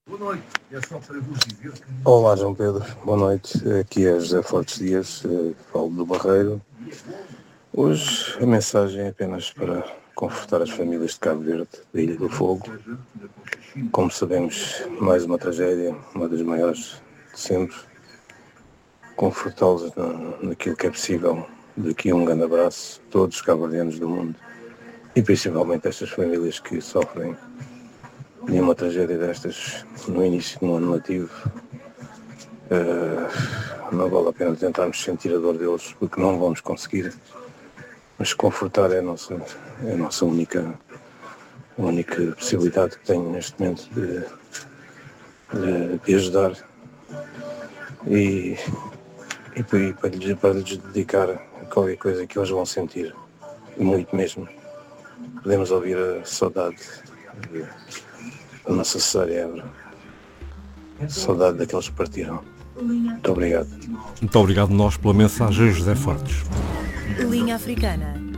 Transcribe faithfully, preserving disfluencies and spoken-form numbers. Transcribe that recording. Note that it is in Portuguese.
Olá, João Pedro, boa noite. Aqui é José Fortes Dias, eh, falo do Barreiro. Hoje a mensagem é apenas para confortar as famílias de Cabo Verde, da Ilha do Fogo. Como sabemos, mais uma tragédia, uma das maiores de sempre. Confortá-los na, naquilo que é possível. Daqui um grande abraço a todos os cabo-verdianos do mundo e principalmente estas famílias que sofrem de uma tragédia destas no início de um ano letivo. Uh, não vale a pena tentarmos sentir a dor deles, porque não vamos conseguir, mas confortar é a nossa, é a nossa única, a única possibilidade que tenho neste momento de, de, de ajudar e, e para, para, lhes, para lhes dedicar qualquer coisa que eles vão sentir, muito mesmo. Podemos ouvir a saudade da nossa Cecília Évora, saudade daqueles que partiram. Muito obrigado. Muito obrigado nós pela mensagem, José Fortes. Linha Africana.